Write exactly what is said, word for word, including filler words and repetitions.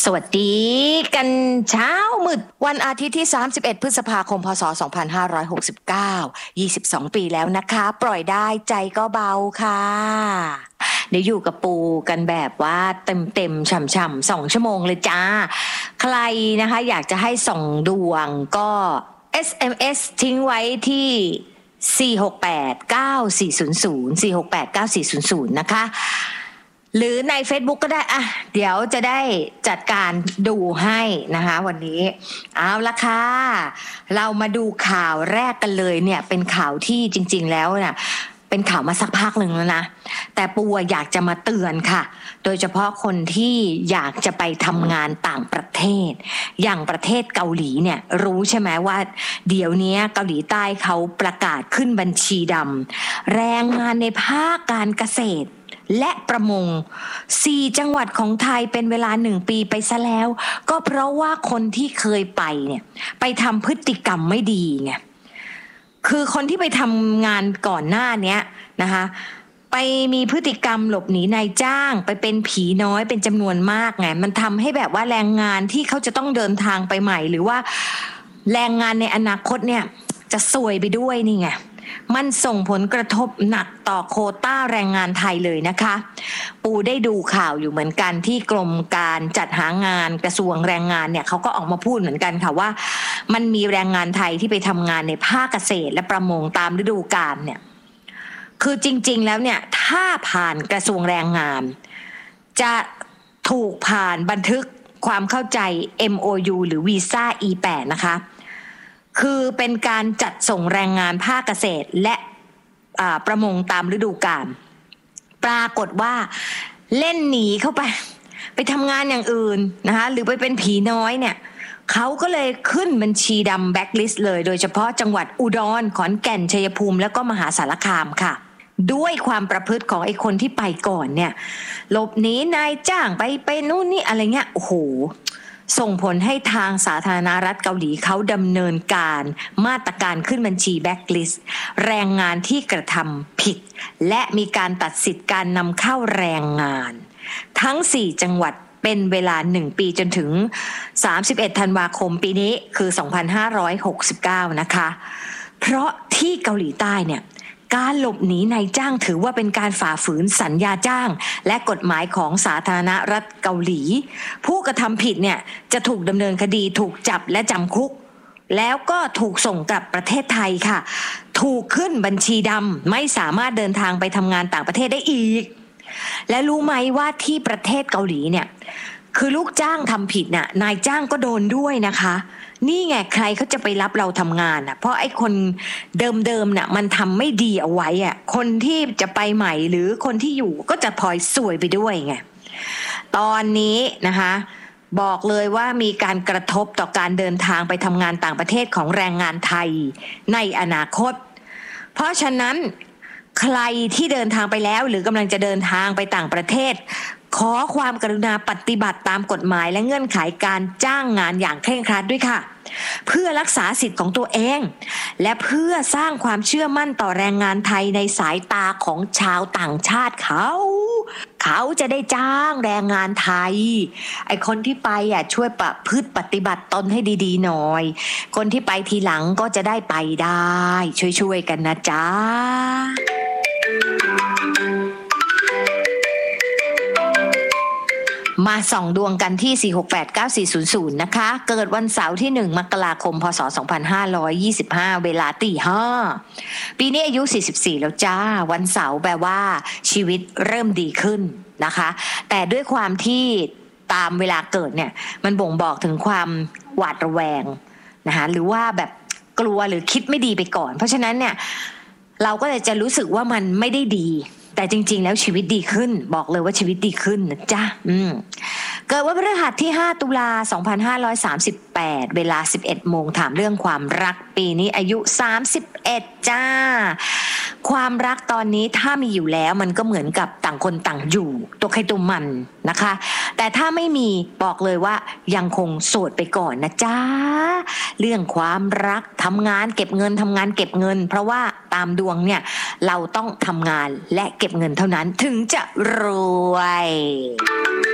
สวัสดีกันเช้ามืดวันอาทิตย์ที่สามสิบเอ็ดพฤษภาคมพศสองพันห้าร้อยหกสิบเก้า ยี่สิบสองปีแล้วนะคะปล่อยได้ใจก็เบาค่ะเดี๋ยวอยู่กับปูกันแบบว่าเต็มๆฉ่ำๆสองชั่วโมงเลยจ้าใครนะคะอยากจะให้ส่องดวงก็ เอส เอ็ม เอส ทิ้งไว้ที่สี่ หก แปด เก้า สี่ ศูนย์ ศูนย์ สี่ หก แปด เก้า สี่ ศูนย์ ศูนย์นะคะหรือใน Facebook ก็ได้อ่ะเดี๋ยวจะได้จัดการดูให้นะคะวันนี้เอาละค่ะเรามาดูข่าวแรกกันเลยเนี่ยเป็นข่าวที่จริงๆแล้วเนี่ยเป็นข่าวมาสักพักหนึ่งแล้วนะแต่ปูอยากจะมาเตือนค่ะโดยเฉพาะคนที่อยากจะไปทำงานต่างประเทศอย่างประเทศเกาหลีเนี่ยรู้ใช่ไหมว่าเดี๋ยวนี้เกาหลีใต้เขาประกาศขึ้นบัญชีดำแรงงานในภาคการเกษตรและประมงสี่จังหวัดของไทยเป็นเวลาหนึ่งปีไปซะแล้วก็เพราะว่าคนที่เคยไปเนี่ยไปทำพฤติกรรมไม่ดีไงคือคนที่ไปทำงานก่อนหน้านี้นะคะไปมีพฤติกรรมหลบหนีนายจ้างไปเป็นผีน้อยเป็นจำนวนมากไงมันทำให้แบบว่าแรงงานที่เขาจะต้องเดินทางไปใหม่หรือว่าแรงงานในอนาคตเนี่ยจะซวยไปด้วยนี่ไงมันส่งผลกระทบหนักต่อโควต้าแรงงานไทยเลยนะคะปูได้ดูข่าวอยู่เหมือนกันที่กรมการจัดหางานกระทรวงแรงงานเนี่ยเขาก็ออกมาพูดเหมือนกันค่ะว่ามันมีแรงงานไทยที่ไปทำงานในภาคเกษตรและประมงตามฤดูกาลเนี่ยคือจริงๆแล้วเนี่ยถ้าผ่านกระทรวงแรงงานจะถูกผ่านบันทึกความเข้าใจ เอ็ม โอ ยู หรือวีซ่า อี แปด นะคะคือเป็นการจัดส่งแรงงานภาคเกษตรและประมงตามฤดูกาลปรากฏว่าเล่นหนีเข้าไปไปทำงานอย่างอื่นนะคะหรือไปเป็นผีน้อยเนี่ยเขาก็เลยขึ้นบัญชีดำแบ็คลิสต์เลยโดยเฉพาะจังหวัดอุดรขอนแก่นชัยภูมิแล้วก็มหาสารคามค่ะด้วยความประพฤติของไอ้คนที่ไปก่อนเนี่ยหลบหนีนายจ้างไปไปนู่นนี่อะไรเงี้ยโอ้โหส่งผลให้ทางสาธารณรัฐเกาหลีเขาดำเนินการมาตรการขึ้นบัญชีแบ็คลิสต์แรงงานที่กระทำผิดและมีการตัดสิทธิ์การนำเข้าแรงงานทั้งสี่จังหวัดเป็นเวลาหนึ่งปีจนถึงสามสิบเอ็ดธันวาคมปีนี้คือสองพันห้าร้อยหกสิบเก้านะคะเพราะที่เกาหลีใต้เนี่ยการหลบหนีนายจ้างถือว่าเป็นการฝ่าฝืนสัญญาจ้างและกฎหมายของสาธารณรัฐเกาหลีผู้กระทำผิดเนี่ยจะถูกดำเนินคดีถูกจับและจำคุกแล้วก็ถูกส่งกลับประเทศไทยค่ะถูกขึ้นบัญชีดำไม่สามารถเดินทางไปทำงานต่างประเทศได้อีกและรู้ไหมว่าที่ประเทศเกาหลีเนี่ยคือลูกจ้างทำผิดน่ะนายจ้างก็โดนด้วยนะคะนี่ไงใครเขาจะไปรับเราทำงานอ่ะเพราะไอ้คนเดิมๆน่ะมันทำไม่ดีเอาไว้อ่ะคนที่จะไปใหม่หรือคนที่อยู่ก็จะพลอยซวยไปด้วยไงตอนนี้นะคะบอกเลยว่ามีการกระทบต่อการเดินทางไปทำงานต่างประเทศของแรงงานไทยในอนาคตเพราะฉะนั้นใครที่เดินทางไปแล้วหรือกำลังจะเดินทางไปต่างประเทศขอความกรุณาปฏิบัติตามกฎหมายและเงื่อนไขการจ้างงานอย่างเคร่งครัดด้วยค่ะเพื่อรักษาสิทธิ์ของตัวเองและเพื่อสร้างความเชื่อมั่นต่อแรงงานไทยในสายตาของชาวต่างชาติเขาเขาจะได้จ้างแรงงานไทยไอ้คนที่ไปอ่ะช่วยประพฤติปฏิบัติตนให้ดีๆหน่อยคนที่ไปทีหลังก็จะได้ไปได้ช่วยๆกันนะจ๊ะมาส่องดวงกันที่สี่ หก แปด เก้า สี่ ศูนย์ ศูนย์นะคะเกิดวันเสาร์ที่หนึ่งมกราคมพศสองพันห้าร้อยยี่สิบห้าเวลาตีห้าปีนี้อายุสี่สิบสี่แล้วจ้าวันเสาร์แปลว่าชีวิตเริ่มดีขึ้นนะคะแต่ด้วยความที่ตามเวลาเกิดเนี่ยมันบ่งบอกถึงความหวาดระแวงนะคะหรือว่าแบบกลัวหรือคิดไม่ดีไปก่อนเพราะฉะนั้นเนี่ยเราก็เลยจะรู้สึกว่ามันไม่ได้ดีแต่จริงๆแล้วชีวิตดีขึ้นบอกเลยว่าชีวิตดีขึ้นนะจ๊ะอืมเกิดวันพฤหัสที่ห้าตุลาสองพันห้าร้อยสามสิบแปดเวลา สิบเอ็ดโมงถามเรื่องความรักปีนี้อายุสามสิบเอ็ดจ้าความรักตอนนี้ถ้ามีอยู่แล้วมันก็เหมือนกับต่างคนต่างอยู่ตัวใครตัวมันนะคะแต่ถ้าไม่มีบอกเลยว่ายังคงโสดไปก่อนนะจ๊ะเรื่องความรักทำงานเก็บเงินทำงานเก็บเงินเพราะว่าตามดวงเนี่ยเราต้องทำงานและเก็บเงินเท่านั้นถึงจะรวย